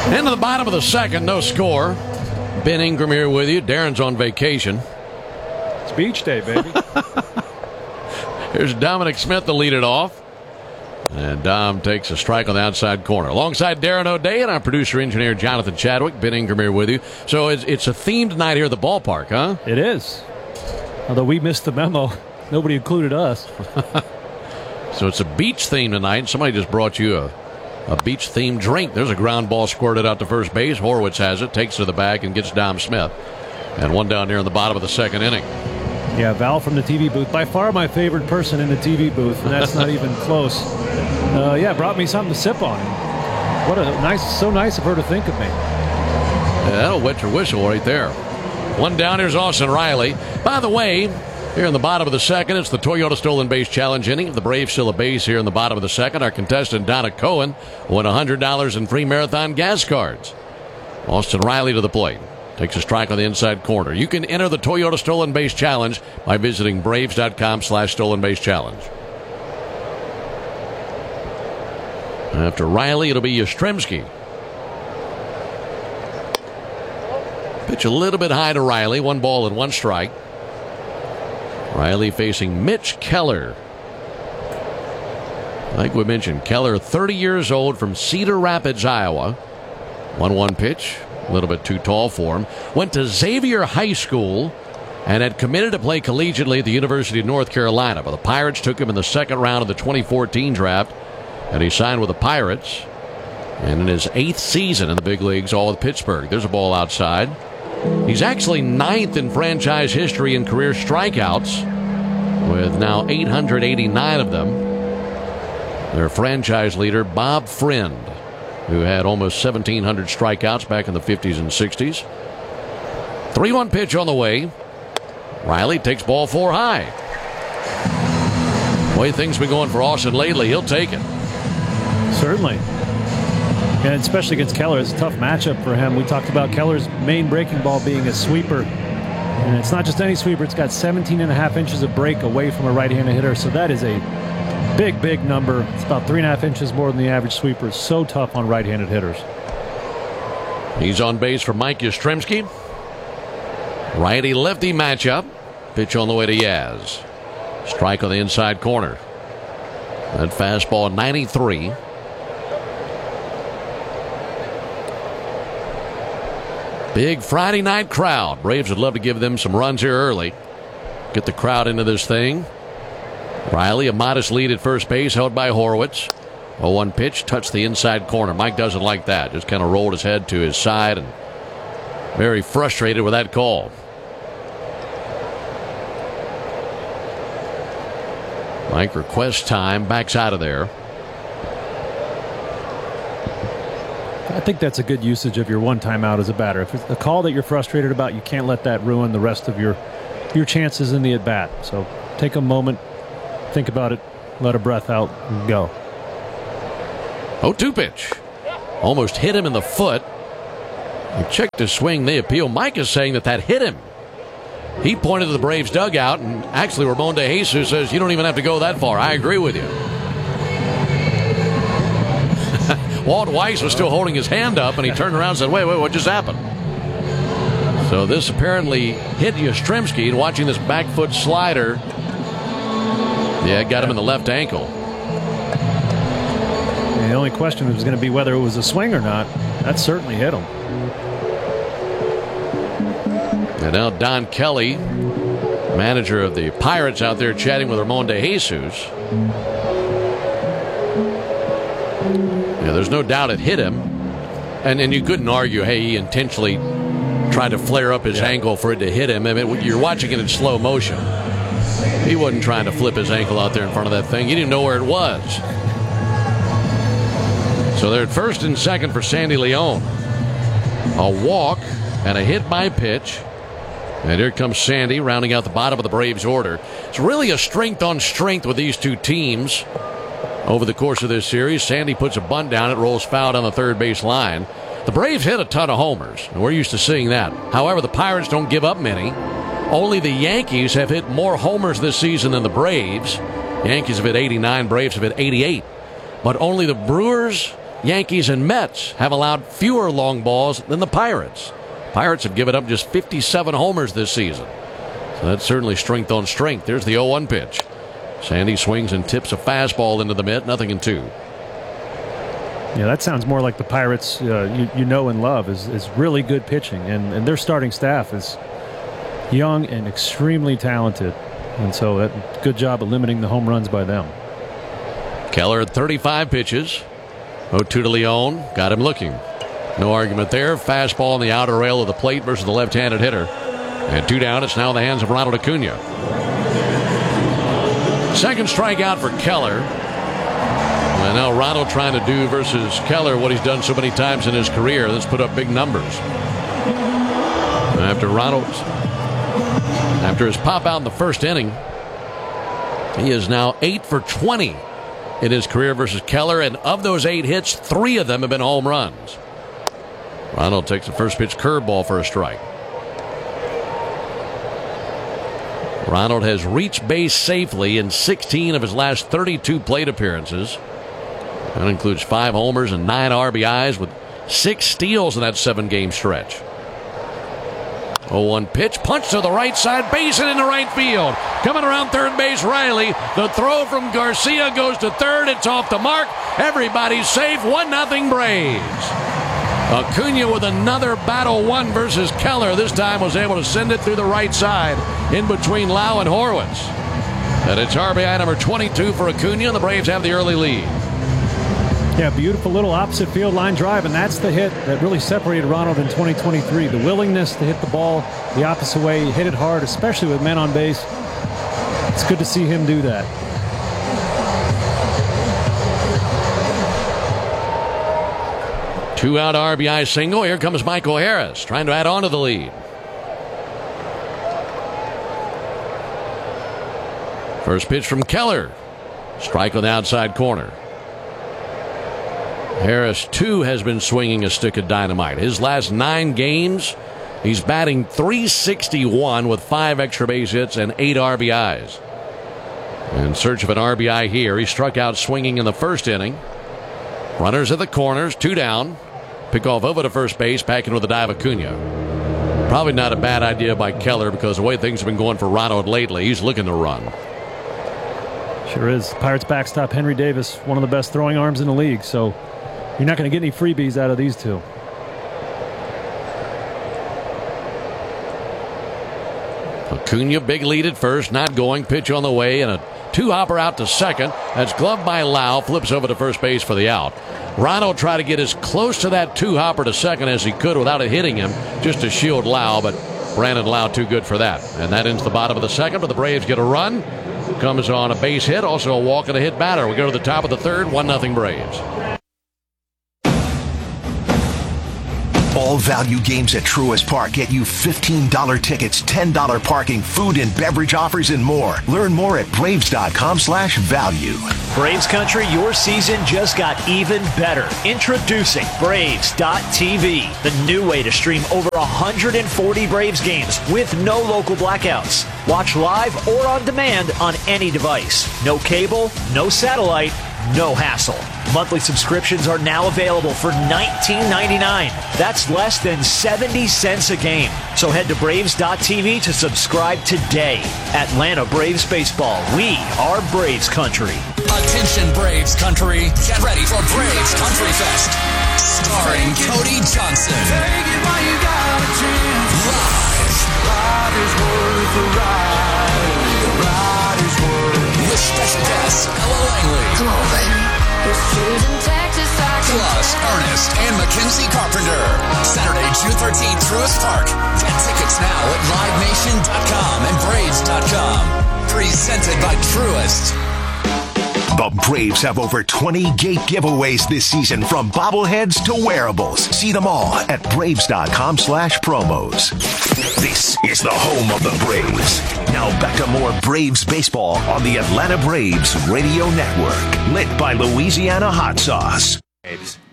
Into the bottom of the second, no score. Ben Ingram here with you. Darren's on vacation. It's beach day, baby. Here's Dominic Smith to lead it off. And Dom takes a strike on the outside corner. Alongside Darren O'Day and our producer-engineer Jonathan Chadwick. Ben Ingram here with you. So it's a themed night here at the ballpark, huh? It is. Although we missed the memo. Nobody included us. So it's a beach theme tonight. Somebody just brought you a beach-themed drink. There's a ground ball squirted out to first base. Horwitz has it, takes it to the bag, and gets Dom Smith. And one down here in the bottom of the second inning. Yeah, Val from the TV booth. By far my favorite person in the TV booth, and that's not even close. Brought me something to sip on. So nice of her to think of me. Yeah, that'll wet your whistle right there. One down, here's Austin Riley. By the way, here in the bottom of the second, it's the Toyota Stolen Base Challenge inning. The Braves still a base here in the bottom of the second. Our contestant, Donna Cohen, won $100 in free marathon gas cards. Austin Riley to the plate. Takes a strike on the inside corner. You can enter the Toyota Stolen Base Challenge by visiting Braves.com/Stolen Base Challenge. After Riley, it'll be Yastrzemski. Pitch a little bit high to Riley. 1 ball and 1 strike. Riley facing Mitch Keller. Like we mentioned, Keller, 30 years old, from Cedar Rapids, Iowa. 1-1 pitch. A little bit too tall for him. Went to Xavier High School and had committed to play collegiately at the University of North Carolina. But the Pirates took him in the second round of the 2014 draft, and he signed with the Pirates. And in his 8th season in the big leagues, all with Pittsburgh. There's a ball outside. He's actually 9th in franchise history in career strikeouts, with now 889 of them. Their franchise leader, Bob Friend, who had almost 1,700 strikeouts back in the 50s and 60s. 3-1 pitch on the way. Riley takes ball 4 high. The way things been going for Austin lately, he'll take it. Certainly. And especially against Keller, it's a tough matchup for him. We talked about Keller's main breaking ball being a sweeper. And it's not just any sweeper. It's got 17.5 inches of break away from a right-handed hitter. So that is a big number. It's about 3.5 inches more than the average sweeper. It's so tough on right-handed hitters. He's on base for Mike Yastrzemski. Righty-lefty matchup. Pitch on the way to Yaz. Strike on the inside corner. That fastball 93. Big Friday night crowd. Braves would love to give them some runs here early. Get the crowd into this thing. Riley, a modest lead at first base, held by Horwitz. 0-1 pitch, touched the inside corner. Mike doesn't like that. Just kind of rolled his head to his side and very frustrated with that call. Mike requests time, backs out of there. I think that's a good usage of your one timeout as a batter. If it's a call that you're frustrated about, you can't let that ruin the rest of your chances in the at-bat. So take a moment, think about it, let a breath out, and go. 0-2 pitch. Almost hit him in the foot. He checked his swing. They appeal. Mike is saying that hit him. He pointed to the Braves dugout, and actually Ramon De Jesus says, you don't even have to go that far. I agree with you. Walt Weiss was still holding his hand up, and he turned around and said, wait, what just happened? So this apparently hit Yastrzemski, and watching this back foot slider, got him in the left ankle. And the only question was going to be whether it was a swing or not. That certainly hit him. And now Don Kelly, manager of the Pirates, out there chatting with Ramon De Jesus. There's no doubt it hit him. And you couldn't argue, hey, he intentionally tried to flare up his ankle for it to hit him. I mean, you're watching it in slow motion. He wasn't trying to flip his ankle out there in front of that thing. He didn't know where it was. So they're at first and second for Sandy Leon. A walk and a hit by pitch. And here comes Sandy rounding out the bottom of the Braves order. It's really a strength on strength with these two teams over the course of this series. Sandy puts a bunt down. It rolls foul down the third base line. The Braves hit a ton of homers, and we're used to seeing that. However, the Pirates don't give up many. Only the Yankees have hit more homers this season than the Braves. Yankees have hit 89, Braves have hit 88. But only the Brewers Yankees and Mets have allowed fewer long balls than the Pirates. Pirates have given up just 57 homers this season. So that's certainly strength on strength. There's the 0-1 pitch. Sandy swings and tips a fastball into the mitt, 0-2. Yeah, that sounds more like the Pirates you know and love is really good pitching. And their starting staff is young and extremely talented. And so good job of limiting the home runs by them. Keller at 35 pitches. 0-2 to Leon. Got him looking. No argument there. Fastball on the outer rail of the plate versus the left-handed hitter. And 2 down. It's now in the hands of Ronald Acuna. Second strikeout for Keller. And now Ronald trying to do versus Keller what he's done so many times in his career. Let's put up big numbers. After his pop out in the first inning, he is now 8 for 20 in his career versus Keller. And of those 8 hits, 3 of them have been home runs. Ronald takes the first pitch curveball for a strike. Ronald has reached base safely in 16 of his last 32 plate appearances. That includes 5 homers and 9 RBIs with 6 steals in that 7-game stretch. 0-1 pitch, punch to the right side, base it into right field. Coming around third base, Riley. The throw from Garcia goes to third. It's off the mark. Everybody's safe. 1-0 Braves. Acuna with another battle one versus Keller. This time was able to send it through the right side in between Lau and Horwitz. And it's RBI number 22 for Acuna, and the Braves have the early lead. Yeah, beautiful little opposite field line drive, and that's the hit that really separated Ronald in 2023. The willingness to hit the ball the opposite way, hit it hard, especially with men on base. It's good to see him do that. Two-out RBI single. Here comes Michael Harris trying to add on to the lead. First pitch from Keller. Strike on the outside corner. Harris, too, has been swinging a stick of dynamite. His last 9 games, he's batting .361 with 5 extra base hits and 8 RBIs. In search of an RBI here, he struck out swinging in the first inning. Runners at the corners, 2 down. Pick off over to first base, back in with a dive Acuna. Probably not a bad idea by Keller because the way things have been going for Ronald lately, he's looking to run. Sure is. Pirates backstop Henry Davis, one of the best throwing arms in the league, so you're not going to get any freebies out of these two. Acuna, big lead at first, not going. Pitch on the way, and a 2-hopper out to second. That's gloved by Lau, flips over to first base for the out. Ronald tried to get as close to that 2-hopper to second as he could without it hitting him, just to shield Lau, but Brandon Lau too good for that. And that ends the bottom of the second, but the Braves get a run. Comes on a base hit, also a walk and a hit batter. We go to the top of the third, 1-0 Braves. All value games at Truist Park get you $15 tickets, $10 parking, food and beverage offers, and more. Learn more at Braves.com/value. Braves Country, your season just got even better. Introducing Braves.tv, the new way to stream over 140 Braves games with no local blackouts. Watch live or on demand on any device. No cable, no satellite, no hassle. Monthly subscriptions are now available for $19.99. That's less than 70 cents a game. So head to Braves.tv to subscribe today. Atlanta Braves Baseball. We are Braves Country. Attention Braves Country. Get ready for Braves Country Fest. Starring Cody Johnson. Take it while you got a chance. Live. Ride is worth the ride. The ride is worth. With special guests Ella Langley. Come on, baby. Plus Ernest and Mackenzie Carpenter. Saturday, June 13th, Truist Park. Get tickets now at LiveNation.com and Braves.com. Presented by Truist. The Braves have over 20 gate giveaways this season, from bobbleheads to wearables. See them all at Braves.com/promos. This is the home of the Braves. Now back to more Braves baseball on the Atlanta Braves Radio Network. Lit by Louisiana Hot Sauce.